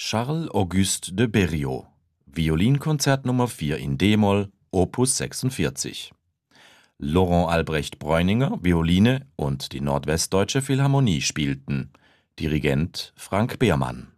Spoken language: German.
Charles-Auguste de Berriot, Violinkonzert Nr. 4 in d-Moll, Opus 46. Laurent Albrecht Breuninger, Violine und die Nordwestdeutsche Philharmonie spielten. Dirigent Frank Behrmann.